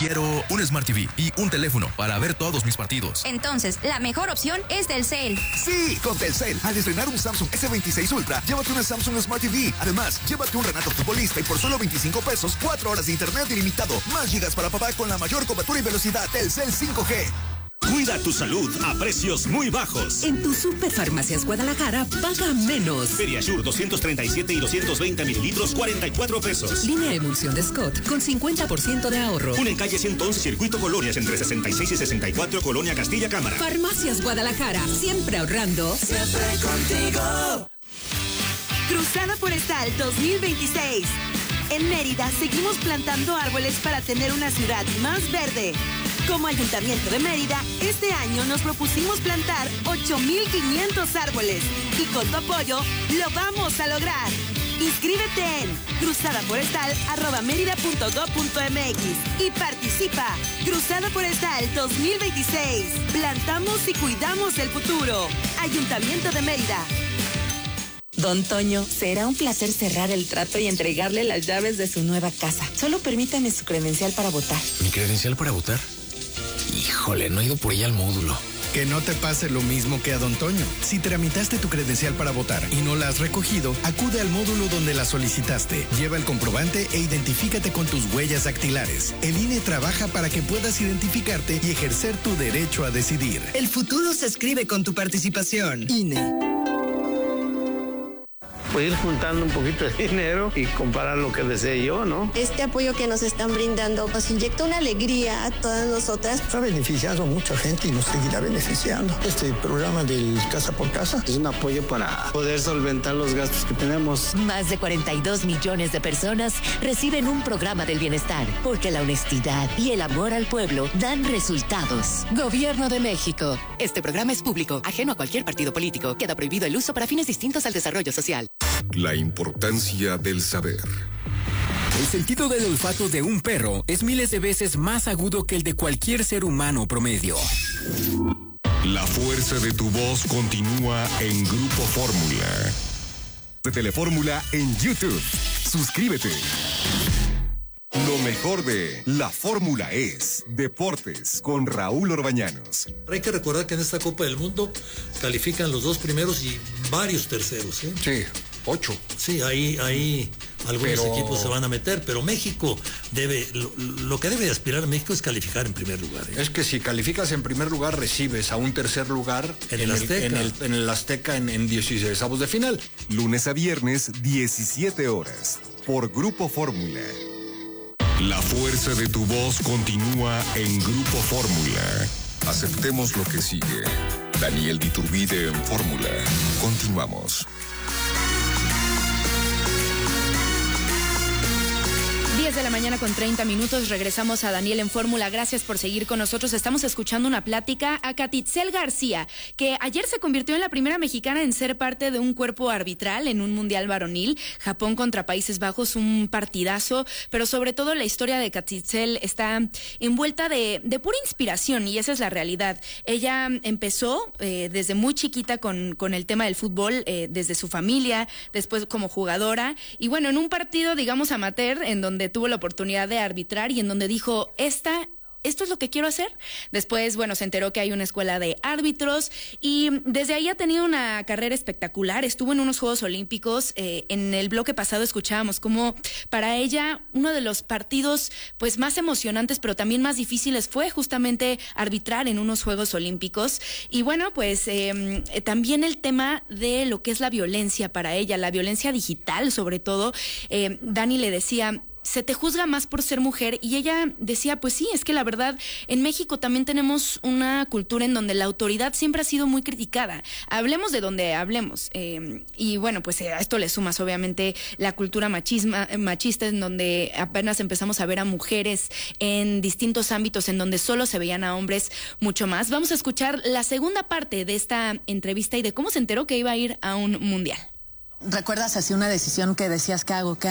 Quiero un Smart TV y un teléfono para ver todos mis partidos. Entonces, la mejor opción es Telcel. Sí, con Telcel. Al estrenar un Samsung S26 Ultra, llévate una Samsung Smart TV. Además, llévate un Renato Futbolista y por solo 25 pesos, 4 horas de internet ilimitado. Más gigas para papá con la mayor cobertura y velocidad. Telcel 5G. Cuida tu salud a precios muy bajos. En tu Superfarmacias Guadalajara, paga menos. Pediasure 237 y 220 mililitros, 44 pesos. Línea Emulsión de Scott con 50% de ahorro. Una en calle 111, Circuito Colonias, entre 66 y 64, Colonia Castilla Cámara. Farmacias Guadalajara, siempre ahorrando. Siempre contigo. Cruzada Forestal 2026. En Mérida seguimos plantando árboles para tener una ciudad más verde. Como Ayuntamiento de Mérida, este año nos propusimos plantar 8,500 árboles y con tu apoyo lo vamos a lograr. Inscríbete en cruzadaforestal@merida.gov.mx y participa. Cruzada Forestal 2026. Plantamos y cuidamos el futuro. Ayuntamiento de Mérida. Don Toño, será un placer cerrar el trato y entregarle las llaves de su nueva casa. Solo permítame su credencial para votar. ¿Mi credencial para votar? Híjole, no he ido por ella al módulo. Que no te pase lo mismo que a Don Toño. Si tramitaste tu credencial para votar y no la has recogido, acude al módulo donde la solicitaste. Lleva el comprobante e identifícate con tus huellas dactilares. El INE trabaja para que puedas identificarte y ejercer tu derecho a decidir. El futuro se escribe con tu participación. INE. Pues ir juntando un poquito de dinero y comprar lo que desee yo, ¿no? Este apoyo que nos están brindando nos inyecta una alegría a todas nosotras. Ha beneficiado a mucha gente y nos seguirá beneficiando. Este programa del Casa por Casa es un apoyo para poder solventar los gastos que tenemos. Más de 42 millones de personas reciben un programa del bienestar, porque la honestidad y el amor al pueblo dan resultados. Gobierno de México. Este programa es público, ajeno a cualquier partido político. Queda prohibido el uso para fines distintos al desarrollo social. La importancia del saber. El sentido del olfato de un perro es miles de veces más agudo que el de cualquier ser humano promedio. La fuerza de tu voz continúa en Grupo Fórmula. De Telefórmula en YouTube. Suscríbete. Lo mejor de La Fórmula es Deportes con Raúl Orbañanos. Hay que recordar que en esta Copa del Mundo califican los 2 primeros y varios terceros, ¿eh? Sí, 8. Sí, ahí algunos equipos se van a meter, pero México lo que debe aspirar a México es calificar en primer lugar, ¿eh? Es que si calificas en primer lugar, recibes a un tercer lugar en el Azteca. En el Azteca en 16avos de final. Lunes a viernes, 17 horas, por Grupo Fórmula. La fuerza de tu voz continúa en Grupo Fórmula. Aceptemos lo que sigue. Daniel Diturbide en Fórmula. Continuamos. 10 de la mañana con 30 minutos. Regresamos a Daniel en Fórmula. Gracias por seguir con nosotros. Estamos escuchando una plática a Katitzel García, que ayer se convirtió en la primera mexicana en ser parte de un cuerpo arbitral en un mundial varonil. Japón contra Países Bajos, un partidazo, pero sobre todo la historia de Katitzel está envuelta de pura inspiración, y esa es la realidad. Ella empezó desde muy chiquita con el tema del fútbol, desde su familia, después como jugadora, y bueno, en un partido, digamos, amateur, en donde tuvo la oportunidad de arbitrar y en donde dijo, esto es lo que quiero hacer. Después, bueno, se enteró que hay una escuela de árbitros y desde ahí ha tenido una carrera espectacular. Estuvo en unos Juegos Olímpicos. En el bloque pasado escuchábamos cómo para ella uno de los partidos pues más emocionantes, pero también más difíciles, fue justamente arbitrar en unos Juegos Olímpicos. Y bueno, pues también el tema de lo que es la violencia para ella, la violencia digital sobre todo. Dani le decía, se te juzga más por ser mujer, y ella decía, pues sí, es que la verdad en México también tenemos una cultura en donde la autoridad siempre ha sido muy criticada, hablemos de donde hablemos, y bueno, pues a esto le sumas obviamente la cultura machista, en donde apenas empezamos a ver a mujeres en distintos ámbitos en donde solo se veían a hombres mucho más. Vamos a escuchar la segunda parte de esta entrevista y de cómo se enteró que iba a ir a un mundial. ¿Recuerdas así una decisión que decías, ¿qué hago?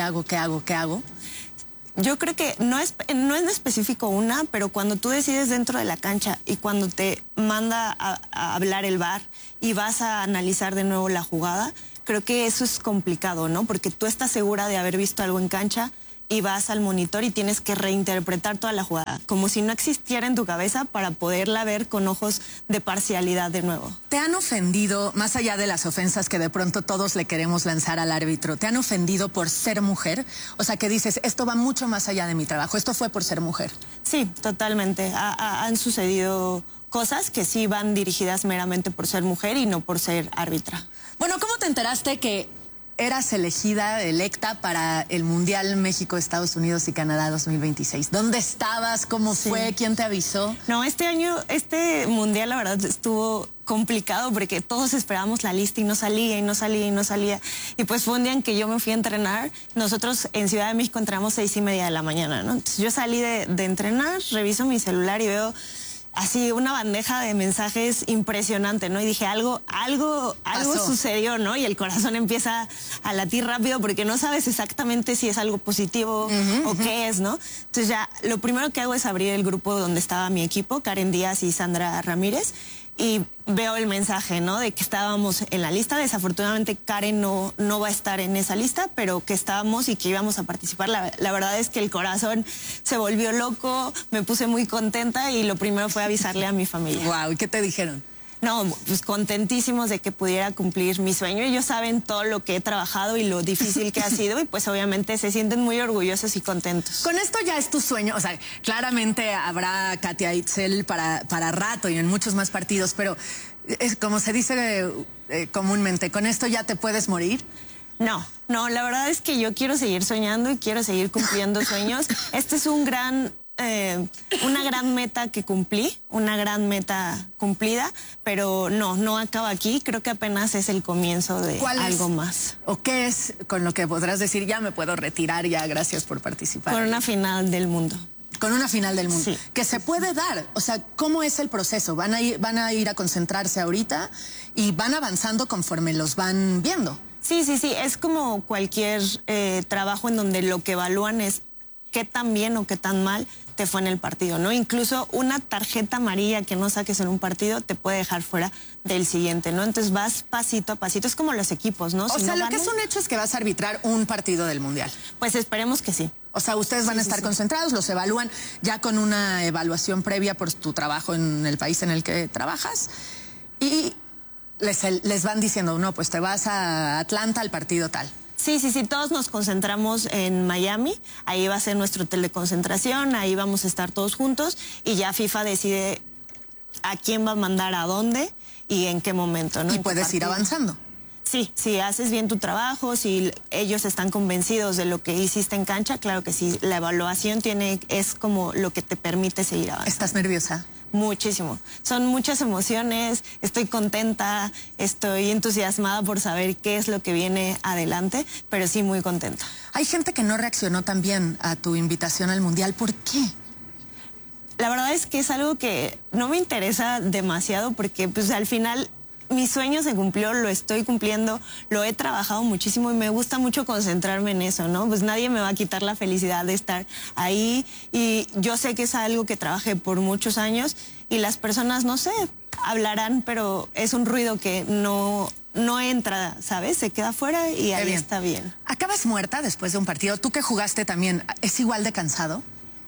Yo creo que no es en específico una, pero cuando tú decides dentro de la cancha y cuando te manda a hablar el VAR y vas a analizar de nuevo la jugada, creo que eso es complicado, ¿no? Porque tú estás segura de haber visto algo en cancha y vas al monitor y tienes que reinterpretar toda la jugada, como si no existiera en tu cabeza para poderla ver con ojos de parcialidad de nuevo. ¿Te han ofendido, más allá de las ofensas que de pronto todos le queremos lanzar al árbitro, te han ofendido por ser mujer? O sea, que dices, esto va mucho más allá de mi trabajo, esto fue por ser mujer. Sí, totalmente. Han sucedido cosas que sí van dirigidas meramente por ser mujer y no por ser árbitra. Bueno, ¿cómo te enteraste que eras electa para el Mundial México, Estados Unidos y Canadá 2026? ¿Dónde estabas? ¿Cómo fue? ¿Quién te avisó? No, este Mundial la verdad estuvo complicado porque todos esperábamos la lista y no salía. Y pues fue un día en que yo me fui a entrenar. Nosotros en Ciudad de México entramos 6:30 de la mañana, ¿no? Entonces yo salí de entrenar, reviso mi celular y veo así una bandeja de mensajes impresionante, ¿no? Y dije, algo sucedió, ¿no? Y el corazón empieza a latir rápido porque no sabes exactamente si es algo positivo o qué es, ¿no? Entonces ya, lo primero que hago es abrir el grupo donde estaba mi equipo, Karen Díaz y Sandra Ramírez, y veo el mensaje, ¿no? De que estábamos en la lista. Desafortunadamente Karen no va a estar en esa lista, pero que estábamos y que íbamos a participar. La verdad es que el corazón se volvió loco, me puse muy contenta y lo primero fue avisarle a mi familia. Wow, ¿y qué te dijeron? No, pues contentísimos de que pudiera cumplir mi sueño. Ellos saben todo lo que he trabajado y lo difícil que ha sido y pues obviamente se sienten muy orgullosos y contentos. Con esto ya es tu sueño, o sea, claramente habrá Katia Itzel para rato y en muchos más partidos, pero como se dice comúnmente, ¿con esto ya te puedes morir? No, la verdad es que yo quiero seguir soñando y quiero seguir cumpliendo sueños. Este es una gran meta que cumplí, una gran meta cumplida, pero no acaba aquí. Creo que apenas es el comienzo de algo más. ¿O qué es con lo que podrás decir, ya me puedo retirar, ya gracias por participar? Con una final del mundo. Con una final del mundo. Sí. Que se puede dar. O sea, ¿cómo es el proceso? ¿Van a ir a concentrarse ahorita y van avanzando conforme los van viendo? Sí. Es como cualquier trabajo en donde lo que evalúan es qué tan bien o qué tan mal te fue en el partido, ¿no? Incluso una tarjeta amarilla que no saques en un partido te puede dejar fuera del siguiente, ¿no? Entonces vas pasito a pasito, es como los equipos, ¿no? O sea, lo que es un hecho es que vas a arbitrar un partido del Mundial. Pues esperemos que sí. O sea, ustedes van a estar concentrados, los evalúan ya con una evaluación previa por tu trabajo en el país en el que trabajas y les van diciendo, no, pues te vas a Atlanta al partido tal. Sí, todos nos concentramos en Miami, ahí va a ser nuestro hotel de concentración, ahí vamos a estar todos juntos y ya FIFA decide a quién va a mandar a dónde y en qué momento, ¿no? Y puedes ir avanzando. Sí, si haces bien tu trabajo, si ellos están convencidos de lo que hiciste en cancha, claro que sí, la evaluación es como lo que te permite seguir avanzando. ¿Estás nerviosa? Muchísimo. Son muchas emociones, estoy contenta, estoy entusiasmada por saber qué es lo que viene adelante, pero sí muy contenta. Hay gente que no reaccionó tan bien a tu invitación al Mundial, ¿por qué? La verdad es que es algo que no me interesa demasiado porque pues al final mi sueño se cumplió, lo estoy cumpliendo, lo he trabajado muchísimo y me gusta mucho concentrarme en eso, ¿no? Pues nadie me va a quitar la felicidad de estar ahí y yo sé que es algo que trabajé por muchos años y las personas, no sé, hablarán, pero es un ruido que no entra, ¿sabes? Se queda fuera y ahí está bien. ¿Acabas muerta después de un partido? Tú que jugaste también, ¿es igual de cansado?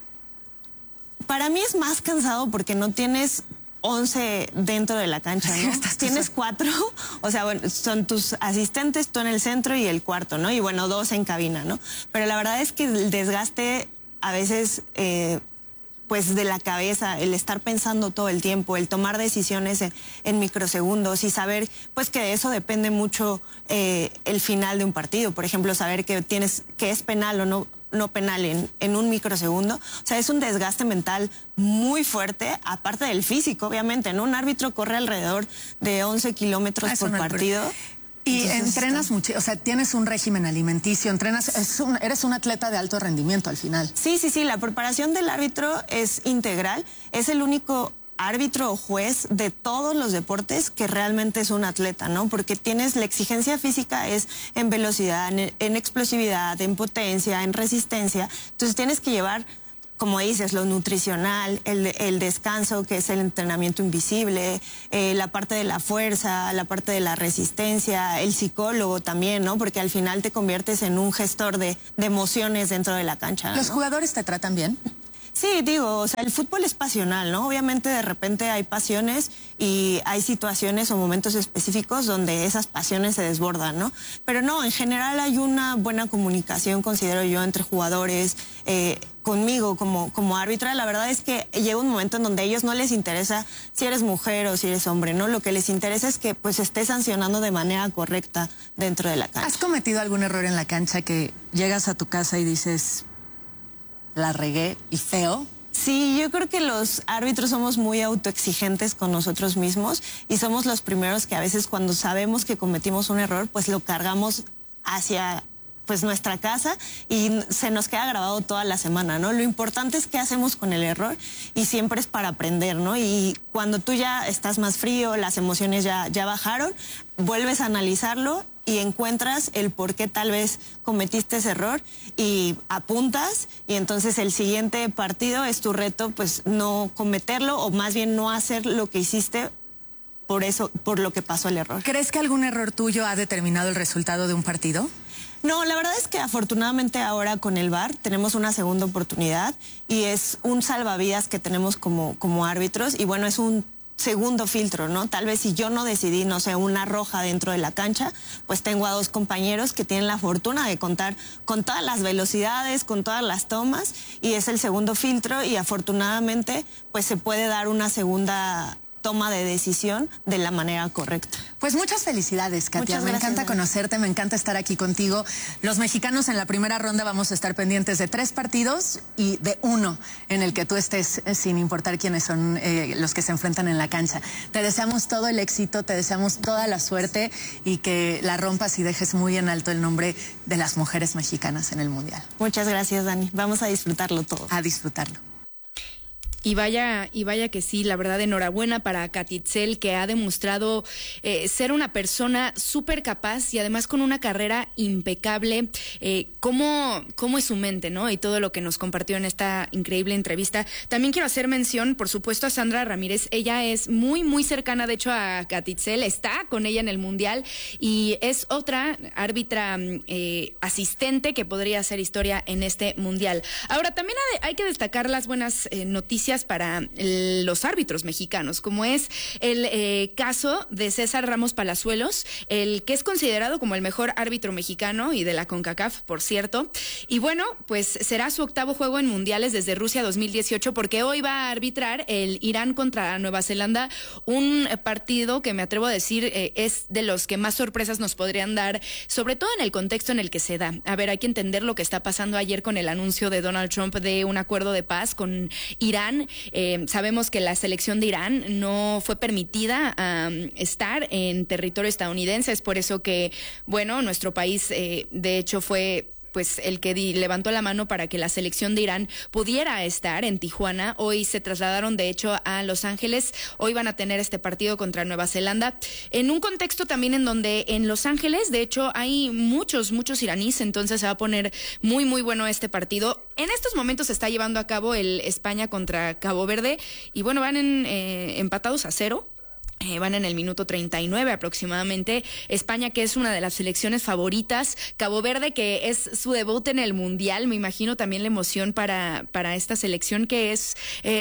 Para mí es más cansado porque no tienes 11 dentro de la cancha, ¿no? Tienes 4, o sea, bueno, son tus asistentes, tú en el centro y el cuarto, ¿no? Y bueno, 2 en cabina, ¿no? Pero la verdad es que el desgaste a veces, pues de la cabeza, el estar pensando todo el tiempo, el tomar decisiones en microsegundos y saber, pues que de eso depende mucho el final de un partido. Por ejemplo, saber que es penal o no penal en un microsegundo. O sea, es un desgaste mental muy fuerte, aparte del físico, obviamente, ¿no? Un árbitro corre alrededor de 11 kilómetros por partido. Y entrenas mucho, o sea, tienes un régimen alimenticio, eres un atleta de alto rendimiento al final. Sí, la preparación del árbitro es integral, es el único árbitro o juez de todos los deportes que realmente es un atleta, ¿no? Porque tienes la exigencia física es en velocidad, en explosividad, en potencia, en resistencia. Entonces tienes que llevar como dices, lo nutricional, el descanso, que es el entrenamiento invisible, la parte de la fuerza, la parte de la resistencia, el psicólogo también, ¿no? Porque al final te conviertes en un gestor de emociones dentro de la cancha, ¿no? ¿Los jugadores te tratan bien? Sí, digo, o sea, el fútbol es pasional, ¿no? Obviamente de repente hay pasiones y hay situaciones o momentos específicos donde esas pasiones se desbordan, ¿no? Pero no, en general hay una buena comunicación, considero yo, entre jugadores, conmigo como árbitra. La verdad es que llega un momento en donde a ellos no les interesa si eres mujer o si eres hombre, ¿no? Lo que les interesa es que pues estés sancionando de manera correcta dentro de la cancha. ¿Has cometido algún error en la cancha que llegas a tu casa y dices, la regué y feo? Sí, yo creo que los árbitros somos muy autoexigentes con nosotros mismos y somos los primeros que a veces cuando sabemos que cometimos un error, pues lo cargamos hacia pues nuestra casa y se nos queda grabado toda la semana, ¿no? Lo importante es qué hacemos con el error y siempre es para aprender, ¿no? Y cuando tú ya estás más frío, las emociones ya bajaron, vuelves a analizarlo y encuentras el por qué tal vez cometiste ese error y apuntas, y entonces el siguiente partido es tu reto, pues no cometerlo o más bien no hacer lo que hiciste por lo que pasó el error. ¿Crees que algún error tuyo ha determinado el resultado de un partido? No, la verdad es que afortunadamente ahora con el VAR tenemos una segunda oportunidad y es un salvavidas que tenemos como árbitros y bueno, es un segundo filtro, ¿no? Tal vez si yo no decidí, no sé, una roja dentro de la cancha, pues tengo a dos compañeros que tienen la fortuna de contar con todas las velocidades, con todas las tomas y es el segundo filtro y afortunadamente pues se puede dar una segunda toma de decisión de la manera correcta. Pues muchas felicidades, Katia. Muchas gracias, me encanta Dani. conocerte, me encanta estar aquí contigo. Los mexicanos en la primera ronda vamos a estar pendientes de 3 partidos y de 1 en el que tú estés, sin importar quiénes son los que se enfrentan en la cancha. Te deseamos todo el éxito, te deseamos toda la suerte y que la rompas y dejes muy en alto el nombre de las mujeres mexicanas en el Mundial. Muchas gracias, Dani. Vamos a disfrutarlo todo. A disfrutarlo. Y vaya que sí, la verdad, enhorabuena para Katy Tzell, que ha demostrado ser una persona súper capaz y además con una carrera impecable. Cómo es su mente, ¿no? Y todo lo que nos compartió en esta increíble entrevista. También quiero hacer mención, por supuesto, a Sandra Ramírez. Ella es muy, muy cercana, de hecho, a Katy Tzell. Está con ella en el Mundial y es otra árbitra asistente que podría hacer historia en este Mundial. Ahora, también hay que destacar las buenas noticias para los árbitros mexicanos, como es el caso de César Ramos Palazuelos, el que es considerado como el mejor árbitro mexicano y de la CONCACAF, por cierto. Y bueno, pues será su 8º juego en mundiales desde Rusia 2018, porque hoy va a arbitrar el Irán contra Nueva Zelanda, un partido que me atrevo a decir es de los que más sorpresas nos podrían dar, sobre todo en el contexto en el que se da. A ver, hay que entender lo que está pasando ayer con el anuncio de Donald Trump de un acuerdo de paz con Irán. Sabemos que la selección de Irán no fue permitida estar en territorio estadounidense, es por eso que, bueno, nuestro país de hecho fue pues el que levantó la mano para que la selección de Irán pudiera estar en Tijuana. Hoy se trasladaron de hecho a Los Ángeles, hoy van a tener este partido contra Nueva Zelanda, en un contexto también en donde en Los Ángeles de hecho hay muchos iraníes, entonces se va a poner muy muy bueno este partido. En estos momentos se está llevando a cabo el España contra Cabo Verde y bueno, van empatados a 0. Van en el minuto 39 aproximadamente. España, que es una de las selecciones favoritas. Cabo Verde, que es su debut en el Mundial. Me imagino también la emoción para esta selección, que es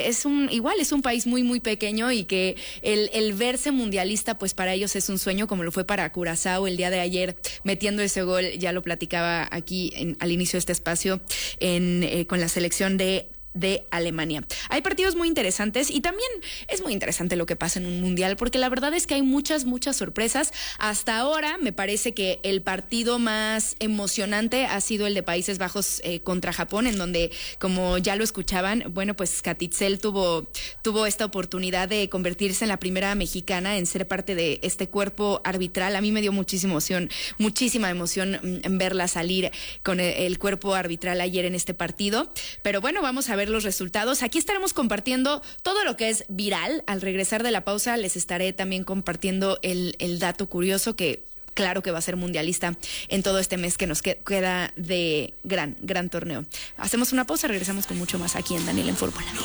un país muy, muy pequeño y que el verse mundialista, pues para ellos es un sueño, como lo fue para Curazao el día de ayer, metiendo ese gol. Ya lo platicaba aquí al inicio de este espacio con la selección de Alemania. Hay partidos muy interesantes y también es muy interesante lo que pasa en un mundial, porque la verdad es que hay muchas sorpresas. Hasta ahora me parece que el partido más emocionante ha sido el de Países Bajos contra Japón, en donde, como ya lo escuchaban, bueno, pues Katy Tzell tuvo esta oportunidad de convertirse en la primera mexicana en ser parte de este cuerpo arbitral. A mí me dio muchísima emoción verla salir con el cuerpo arbitral ayer en este partido. Pero bueno, vamos a ver los resultados. Aquí estaremos compartiendo todo lo que es viral. Al regresar de la pausa les estaré también compartiendo el dato curioso que claro que va a ser mundialista en todo este mes que nos queda de gran torneo. Hacemos una pausa, regresamos con mucho más aquí en Daniel en Fórmula.